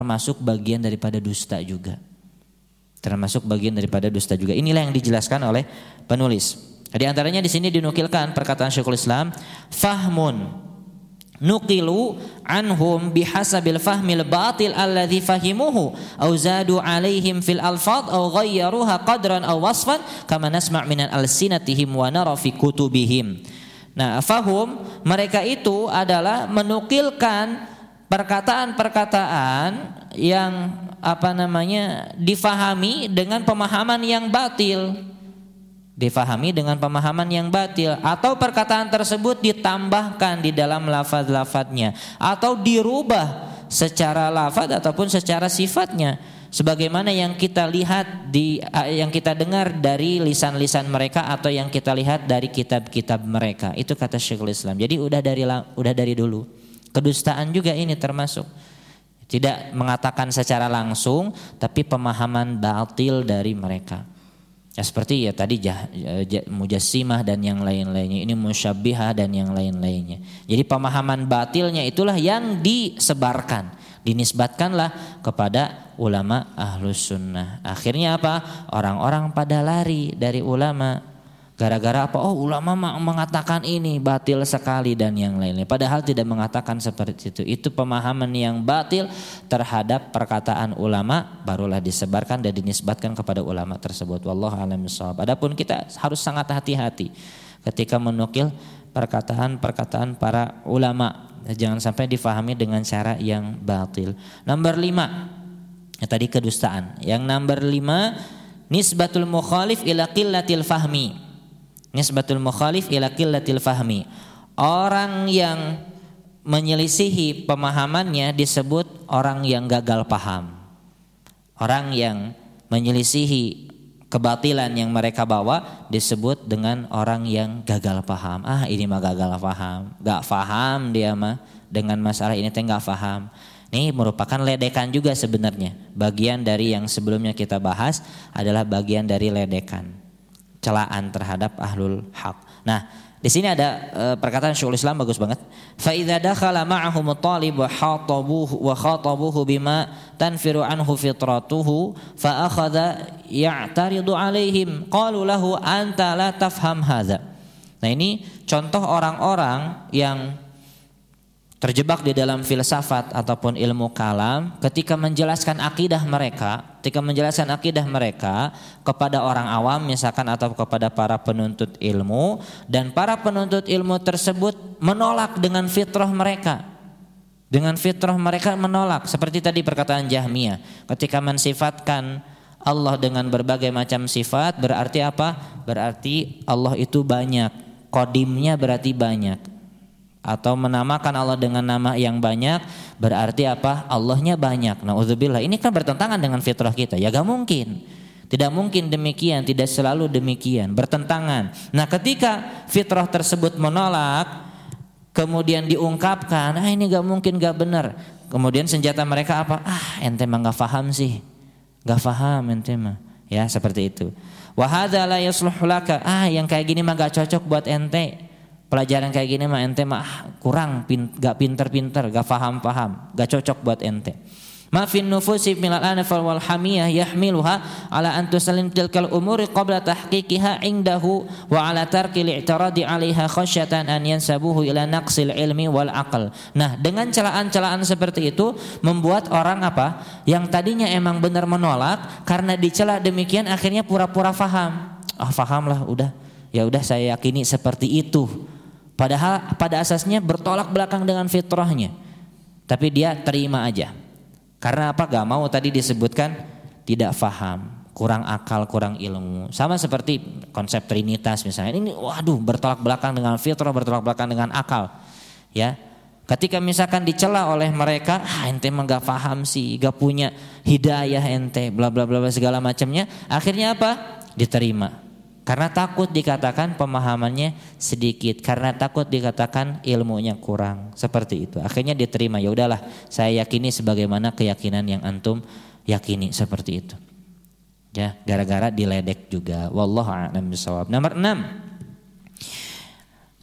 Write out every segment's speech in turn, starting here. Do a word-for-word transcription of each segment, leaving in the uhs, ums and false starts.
termasuk bagian daripada dusta juga. Termasuk bagian daripada dusta juga. Inilah yang dijelaskan oleh penulis. Di antaranya di sini dinukilkan perkataan Syekhul Islam, fahmun nuqilu anhum bihasabil fahmil batil alladhi fahimuhu au zadu alaihim fil alfad au ghayyaruha qadran aw wasfan kama nasma' minan alsinatihim wa nara fi kutubihim. Nah, fahum mereka itu adalah menukilkan perkataan-perkataan yang apa namanya difahami dengan pemahaman yang batil, difahami dengan pemahaman yang batil, atau perkataan tersebut ditambahkan di dalam lafaz-lafaznya atau dirubah secara lafaz ataupun secara sifatnya, sebagaimana yang kita lihat di yang kita dengar dari lisan-lisan mereka atau yang kita lihat dari kitab-kitab mereka. Itu kata Syekhul Islam. Jadi udah dari udah dari dulu. Kedustaan juga ini termasuk. Tidak mengatakan secara langsung, tapi pemahaman batil dari mereka. Ya seperti ya tadi jah, jah, mujassimah dan yang lain-lainnya. Ini musyabbihah dan yang lain-lainnya. Jadi pemahaman batilnya itulah yang disebarkan. Dinisbatkanlah kepada ulama ahlus sunnah. Akhirnya apa? Orang-orang pada lari dari ulama. Gara-gara apa? Oh, ulama mengatakan ini batil sekali dan yang lainnya. Padahal tidak mengatakan seperti itu. Itu pemahaman yang batil terhadap perkataan ulama, barulah disebarkan dan dinisbatkan kepada ulama tersebut. Wallahu a'lam bishawab. Adapun kita harus sangat hati-hati ketika menukil perkataan-perkataan para ulama. Jangan sampai difahami dengan cara yang batil. Nomor lima, ya, tadi kedustaan. Yang nomor lima, nisbatul mukhalif ila qillatil fahmi. Nisbatul mukhalif ila qillatil fahmi. Orang yang menyelisihi pemahamannya disebut orang yang gagal paham. Orang yang menyelisihi kebatilan yang mereka bawa disebut dengan orang yang gagal paham. Ah, ini mah gagal paham. Gak paham dia mah dengan masalah ini teh gak paham. Ini merupakan ledekan juga sebenarnya. Bagian dari yang sebelumnya kita bahas adalah bagian dari ledekan, celaan terhadap ahlul haq. Nah, di sini ada e, perkataan Syekhul Islam bagus banget. Fa idza dakhala ma'ahum at-talib wa khatabuhu wa khatabuhu bima tanfiru anhu fitratuhu fa akhadha ya'taridu alaihim qalu lahu anta la tafham hadza. Nah, ini contoh orang-orang yang terjebak di dalam filsafat ataupun ilmu kalam ketika menjelaskan akidah mereka, ketika menjelaskan akidah mereka kepada orang awam misalkan atau kepada para penuntut ilmu, dan para penuntut ilmu tersebut menolak dengan fitrah mereka. Dengan fitrah mereka menolak, seperti tadi perkataan Jahmiyah ketika mensifatkan Allah dengan berbagai macam sifat, berarti apa? Berarti Allah itu banyak, qadimnya berarti banyak. Atau menamakan Allah dengan nama yang banyak berarti apa? Allahnya banyak. Na'udzubillah. Ini kan bertentangan dengan fitrah kita. Ya gak mungkin. Tidak mungkin demikian, tidak selalu demikian, bertentangan. Nah, ketika fitrah tersebut menolak, kemudian diungkapkan, ah ini gak mungkin, gak benar. Kemudian senjata mereka apa? Ah ente mah gak paham sih. Gak paham ente mah. Ya seperti itu. Wa hadza la yasluhu laka. Ah yang kayak gini mah gak cocok buat ente. Pelajaran kayak gini mah ente mah kurang, pin, gak pinter-pinter, gak paham-paham, gak cocok buat ente. Ma fin nufusi minal anfal wal hamiyah yahmiluha ala an tusallim tilkal umuri qabla tahqiqiha indahu wa ala tarki li'tiradi 'alaiha khasyatan an yansabuhu ila naqsil ilmi wal aql. Nah, dengan celaan-celaan seperti itu membuat orang apa? Yang tadinya emang benar menolak, karena dicela demikian akhirnya pura-pura faham. Ah, fahamlah udah. Ya udah saya yakini seperti itu. Padahal pada asasnya bertolak belakang dengan fitrahnya. Tapi dia terima aja. Karena apa? Gak mau, tadi disebutkan tidak faham, kurang akal, kurang ilmu. Sama seperti konsep trinitas misalnya. Ini waduh bertolak belakang dengan fitrah, bertolak belakang dengan akal. Ya. Ketika misalkan dicela oleh mereka, ah ente mah gak paham sih, gak punya hidayah ente, bla bla bla segala macamnya. Akhirnya apa? Diterima. Karena takut dikatakan pemahamannya sedikit, karena takut dikatakan ilmunya kurang, seperti itu. Akhirnya diterima, ya udahlah, saya yakini sebagaimana keyakinan yang antum yakini, seperti itu. Ya, gara-gara diledek juga. Wallahu a'lam bishawab. Nomor enam.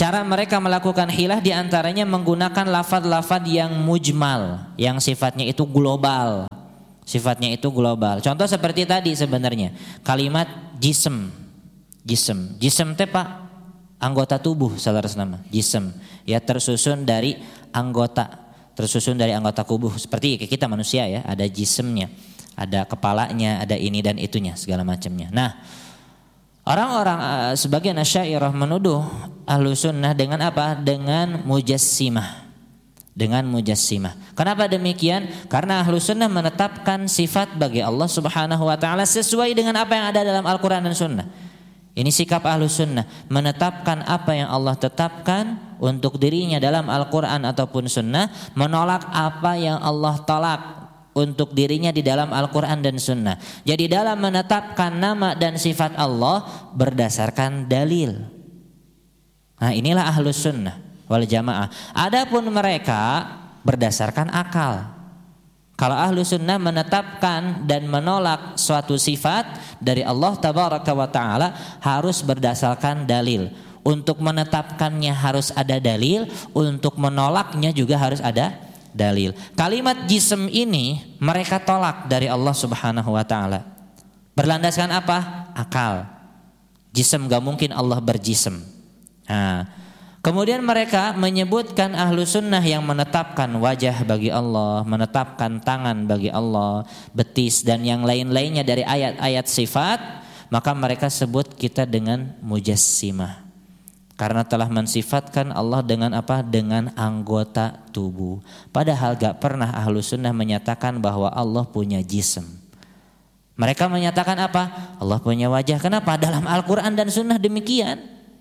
Cara mereka melakukan hilah diantaranya menggunakan lafaz-lafaz yang mujmal, yang sifatnya itu global. Sifatnya itu global. Contoh seperti tadi sebenarnya. Kalimat jism. Jism. Jism teh Pak, anggota tubuh saudara nama. Jism. Ya, tersusun dari anggota. Tersusun dari anggota tubuh. Seperti kita manusia ya, ada jismnya. Ada kepalanya, ada ini dan itunya, segala macamnya. Nah, orang-orang uh, sebagian Asy'ariyah menuduh ahlu sunnah dengan apa? Dengan mujassimah. Dengan mujassimah. Kenapa demikian? Karena ahlu sunnah menetapkan sifat bagi Allah subhanahu wa ta'ala sesuai dengan apa yang ada dalam Al-Quran dan sunnah. Ini sikap ahlu sunnah. Menetapkan apa yang Allah tetapkan untuk dirinya dalam Al-Quran ataupun sunnah. Menolak apa yang Allah tolak untuk dirinya di dalam Al-Quran dan sunnah. Jadi dalam menetapkan nama dan sifat Allah berdasarkan dalil. Nah, inilah ahlus sunnah wal jamaah. Adapun mereka berdasarkan akal. Kalau ahlus sunnah menetapkan dan menolak suatu sifat dari Allah tabaraka wa ta'ala harus berdasarkan dalil. Untuk menetapkannya harus ada dalil, untuk menolaknya juga harus ada dalil. Kalimat jism ini mereka tolak dari Allah subhanahu wa ta'ala. Berlandaskan apa? Akal. Jism gak mungkin Allah berjism. Nah, kemudian mereka menyebutkan ahlu sunnah yang menetapkan wajah bagi Allah, menetapkan tangan bagi Allah, betis dan yang lain-lainnya dari ayat-ayat sifat, maka mereka sebut kita dengan mujassimah. Karena telah mensifatkan Allah dengan apa? Dengan anggota tubuh. Padahal gak pernah ahlu sunnah menyatakan bahwa Allah punya jism. Mereka menyatakan apa? Allah punya wajah. Kenapa? Dalam Al-Quran dan sunnah demikian.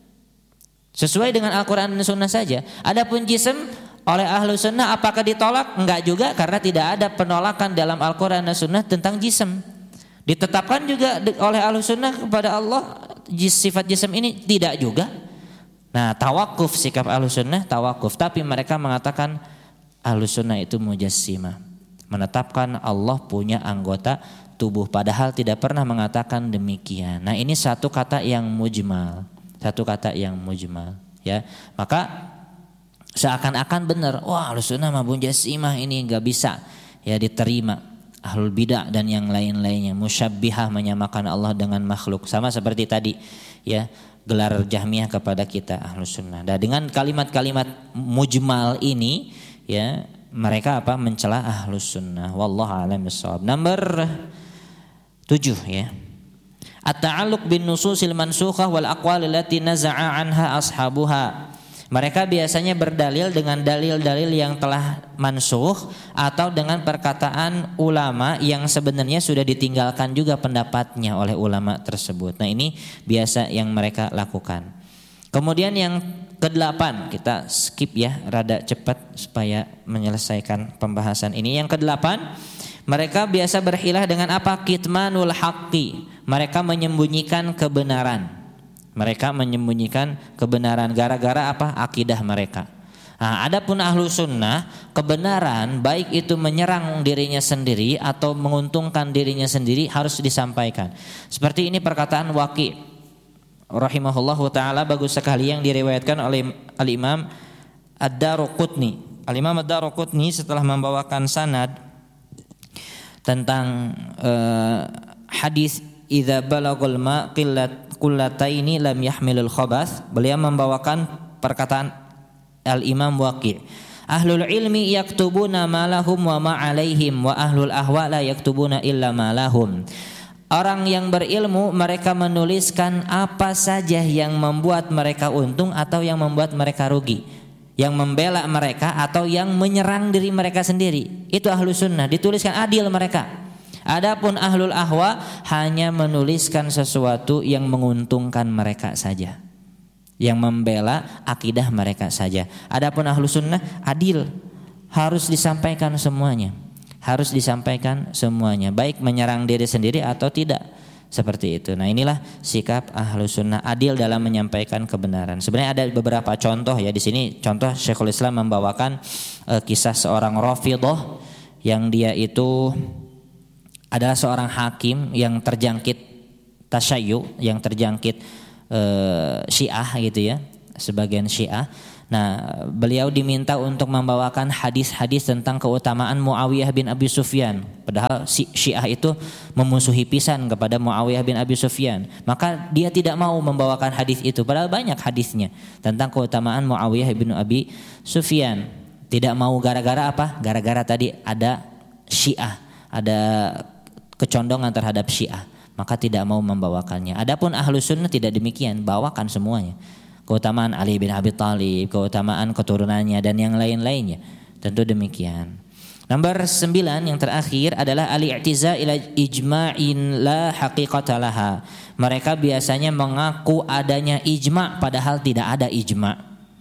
Sesuai dengan Al-Quran dan sunnah saja. Adapun jism oleh ahlu sunnah apakah ditolak? Enggak juga, karena tidak ada penolakan dalam Al-Quran dan sunnah tentang jism. Ditetapkan juga oleh ahlu sunnah kepada Allah sifat jism ini? Tidak juga. Nah, tawakuf sikap ahlus sunnah tawakuf, tapi mereka mengatakan ahlus sunnah itu mujassimah, menetapkan Allah punya anggota tubuh, padahal tidak pernah mengatakan demikian. Nah, ini satu kata yang mujmal, satu kata yang mujmal, ya. Maka seakan-akan benar, wah ahlus sunnah mah mujassimah, ini nggak bisa ya diterima. Ahlul bidah dan yang lain-lainnya musyabbihah, menyamakan Allah dengan makhluk, sama seperti tadi, ya. Gelar Jahmiyah kepada kita ahlus sunnah. Dan dengan kalimat-kalimat mujmal ini, ya, mereka apa? Mencela ahlus sunnah. Wallahu a'lam bishawab. Nomor tujuh, ya. At-ta'alluq bin nususil mansukhah wal aqwal allati naza'a anha ashabuha. Mereka biasanya berdalil dengan dalil-dalil yang telah mansukh atau dengan perkataan ulama yang sebenarnya sudah ditinggalkan juga pendapatnya oleh ulama tersebut. Nah, ini biasa yang mereka lakukan. Kemudian yang kedelapan, kita skip ya rada cepat supaya menyelesaikan pembahasan ini. Yang kedelapan, mereka biasa berhilah dengan apa? Kitmanul haqqi. Mereka menyembunyikan kebenaran. Mereka menyembunyikan kebenaran gara-gara apa? Akidah mereka. Nah, adapun ahlu sunnah, kebenaran baik itu menyerang dirinya sendiri atau menguntungkan dirinya sendiri harus disampaikan. Seperti ini perkataan Waqi' rahimahullahu ta'ala, bagus sekali, yang diriwayatkan oleh Al-Imam Ad-Daruqutni. Al-Imam Ad-Daruqutni setelah membawakan sanad tentang uh, hadis idza balagul ma qillat kullataini lam yahmilul khabath, beliau membawakan perkataan Al-Imam Waqi', ahlul ilmi yaktubuna ma lahum wa ma alaihim wa ahlul ahwa la yaktubuna illa ma lahum. Orang yang berilmu mereka menuliskan apa saja yang membuat mereka untung atau yang membuat mereka rugi, yang membela mereka atau yang menyerang diri mereka sendiri. Itu ahlu sunnah, dituliskan adil mereka. Adapun ahlul ahwa hanya menuliskan sesuatu yang menguntungkan mereka saja, yang membela akidah mereka saja. Adapun ahlus sunnah adil, harus disampaikan semuanya, harus disampaikan semuanya, baik menyerang diri sendiri atau tidak, seperti itu. Nah, inilah sikap ahlus sunnah, adil dalam menyampaikan kebenaran. Sebenarnya ada beberapa contoh ya di sini. Contoh Syekhul Islam membawakan e, kisah seorang Rafidhah yang dia itu adalah seorang hakim yang terjangkit tasyayyu, yang terjangkit e, Syiah gitu ya, sebagian Syiah. Nah, beliau diminta untuk membawakan hadis-hadis tentang keutamaan Muawiyah bin Abi Sufyan. Padahal si Syiah itu memusuhi pisan kepada Muawiyah bin Abi Sufyan. Maka dia tidak mau membawakan hadis itu. Padahal banyak hadisnya tentang keutamaan Muawiyah bin Abi Sufyan. Tidak mau gara-gara apa? Gara-gara tadi ada Syiah, ada kecondongan terhadap Syiah. Maka tidak mau membawakannya. Adapun Ahlus Sunnah tidak demikian, bawakan semuanya. Keutamaan Ali bin Abi Thalib, keutamaan keturunannya dan yang lain-lainnya. Tentu demikian. Nomor sembilan yang terakhir adalah al-i'tiza ila ijma'in la haqiqata laha. Mereka biasanya mengaku adanya ijma' padahal tidak ada ijma'.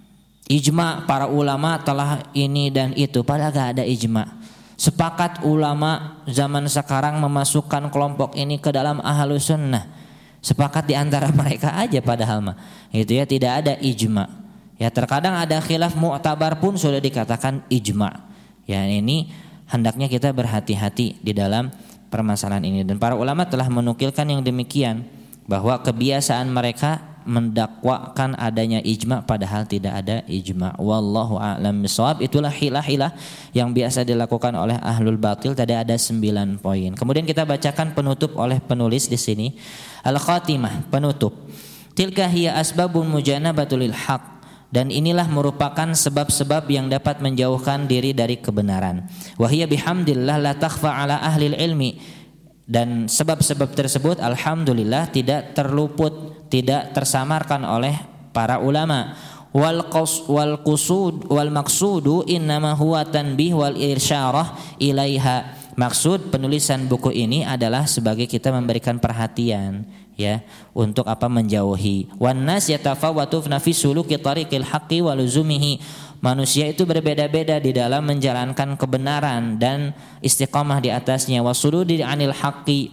Ijma' para ulama telah ini dan itu padahal tidak ada ijma'. Sepakat ulama zaman sekarang memasukkan kelompok ini ke dalam Ahlus Sunnah. Sepakat di antara mereka aja padahal mah. Itu ya, tidak ada ijma. Ya, terkadang ada khilaf mu'tabar pun sudah dikatakan ijma. Ya, ini hendaknya kita berhati-hati di dalam permasalahan ini, dan para ulama telah menukilkan yang demikian, bahwa kebiasaan mereka mendakwakan adanya ijma padahal tidak ada ijma. Wallahu a'lam bishawab. Itulah hilah-hilah yang biasa dilakukan oleh ahlul batil. Tadi ada sembilan poin. Kemudian kita bacakan penutup oleh penulis di sini. Al-Khatimah, penutup. Tilka hiya asbabun mujanabatul haq. Dan inilah merupakan sebab-sebab yang dapat menjauhkan diri dari kebenaran. Wa hiya bihamdillah la takhfa ala ahlil ilmi. Dan sebab-sebab tersebut alhamdulillah tidak terluput, tidak tersamarkan oleh para ulama. Wal qas wal qusud wal maqsudu innama huwa tanbih wal irsyarah ilaiha. Maksud penulisan buku ini adalah sebagai kita memberikan perhatian, ya, untuk apa? Menjauhi. Wan nas yatafawwatu fi suluki tariqil haqqi wa luzumihi. Manusia itu berbeda-beda di dalam menjalankan kebenaran dan istiqamah di atasnya. Wasuludi anil haqqi,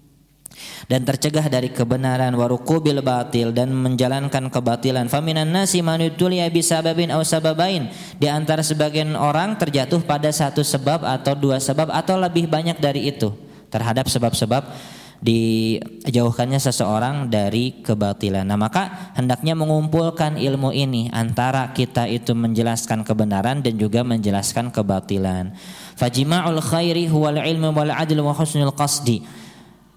dan tercegah dari kebenaran. Warukubil batil, dan menjalankan kebatilan. Faminan nasi manutulia bisababin aw sababain. Di antara sebagian orang terjatuh pada satu sebab atau dua sebab atau lebih banyak dari itu terhadap sebab-sebab dijauhkannya seseorang dari kebatilan. Nah, maka hendaknya mengumpulkan ilmu ini antara kita itu menjelaskan kebenaran dan juga menjelaskan kebatilan. Fajima'ul khairi huwal ilmu wal adl wa husnul qasdi.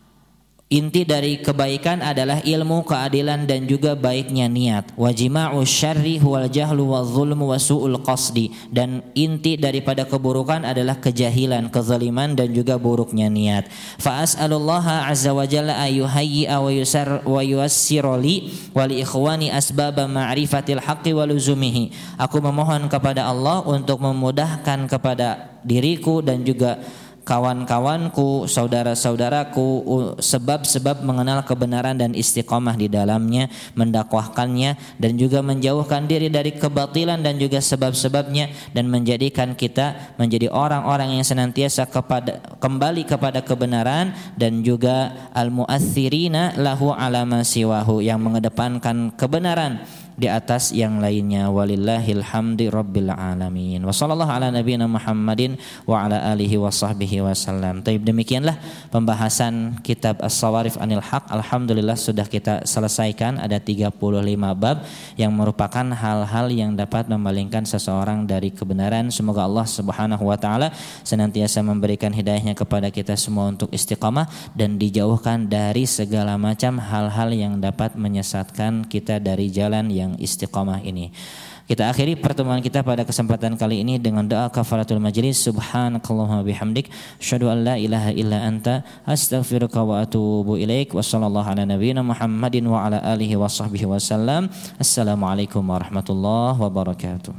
Inti dari kebaikan adalah ilmu, keadilan dan juga baiknya niat. Wajima'u syarri huwal jahlu wal zulmu wa su'ul qasdi. Dan inti daripada keburukan adalah kejahilan, kezaliman dan juga buruknya niat. Fa as'alullaha azza wa jalla ayuhayyi'a wa yusar wa yuwassira li wa li ikhwani asbaba ma'rifatil haqqi wa luzumihi. Aku memohon kepada Allah untuk memudahkan kepada diriku dan juga kawan-kawanku, saudara-saudaraku, sebab-sebab mengenal kebenaran dan istiqamah di dalamnya, mendakwahkannya dan juga menjauhkan diri dari kebatilan dan juga sebab-sebabnya, dan menjadikan kita menjadi orang-orang yang senantiasa kepada kembali kepada kebenaran dan juga al-mu'athirina lahu ala ma siwahu, yang mengedepankan kebenaran di atas yang lainnya. Walillahil hamdi rabbil alamin. Wa sallallahu ala nabiyina Muhammadin wa ala alihi wa sahbihi wasallam. Taib, demikianlah pembahasan kitab As-Sawarif Anil Haq. Alhamdulillah sudah kita selesaikan. Ada tiga puluh lima bab yang merupakan hal-hal yang dapat memalingkan seseorang dari kebenaran. Semoga Allah Subhanahu wa taala senantiasa memberikan hidayahnya kepada kita semua untuk istiqamah dan dijauhkan dari segala macam hal-hal yang dapat menyesatkan kita dari jalan yang istiqamah ini. Kita akhiri pertemuan kita pada kesempatan kali ini dengan doa kafaratul majlis. Subhanakallahumma bihamdik, asyhadu an la ilaha illa anta, astaghfiruka wa atubu ilaik. Wa sallallahu ala nabiyyina Muhammadin wa ala alihi wa sahbihi wasallam. Assalamualaikum warahmatullahi wabarakatuh.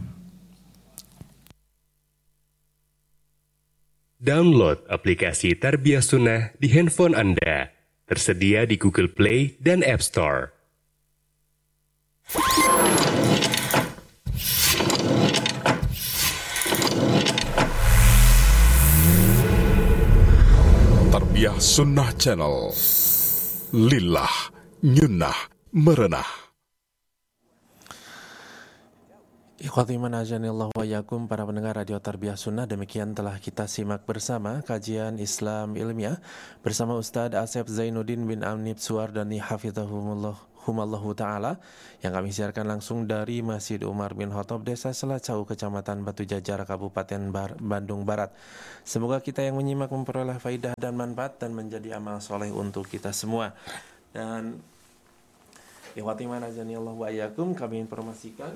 Download aplikasi Tarbiyah Sunnah di handphone Anda. Tersedia di Google Play dan App Store. Tarbiyah Sunnah Channel. Lillah, nyunnah, merenah. Ikhwati man ajanillahu wa yakum, para pendengar radio Tarbiyah Sunnah, demikian telah kita simak bersama kajian Islam ilmiah bersama Ustadz Asep Zainuddin bin Amnib Suardani hafizahumullah rahimahumallahu ta'ala, yang kami siarkan langsung dari Masjid Umar bin Khattab, Desa Selacau, Kecamatan Batu Jajar, Kabupaten Bar- Bandung Barat. Semoga kita yang menyimak memperoleh faidah dan manfaat dan menjadi amal soleh untuk kita semua. Dan ikhwati man azani Allah wa iyyakum, kami informasikan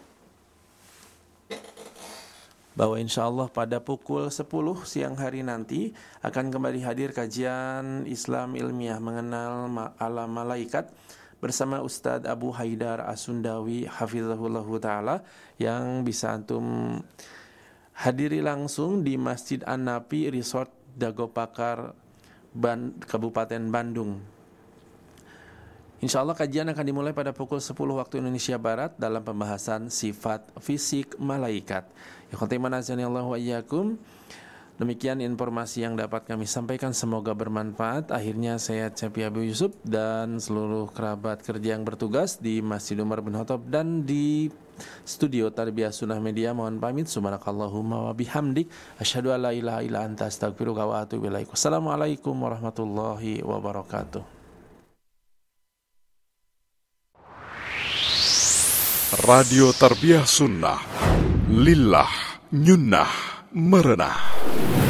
bahwa insya Allah pada pukul sepuluh siang hari nanti akan kembali hadir kajian Islam ilmiah mengenal alam malaikat bersama Ustadz Abu Haidar As-Sundawi hafizahullahu ta'ala, yang bisa antum hadiri langsung di Masjid An-Nafi Resort Dago Pakar, Ban- Kabupaten Bandung. Insya Allah kajian akan dimulai pada pukul sepuluh waktu Indonesia Barat dalam pembahasan sifat fisik malaikat. Demikian informasi yang dapat kami sampaikan, semoga bermanfaat. Akhirnya saya Cepi Abu Yusuf dan seluruh kerabat kerja yang bertugas di Masjid Umar bin Khattab dan di studio Tarbiyah Sunnah Media mohon pamit. Subhanakallahumma wa bihamdik, asyhadu an la ilaha illa anta, astaghfiruka wa atubu ilaik. Wassalamualaikum warahmatullahi wabarakatuh. Radio Tarbiyah Sunnah, Lillah Nyunnah Merenah.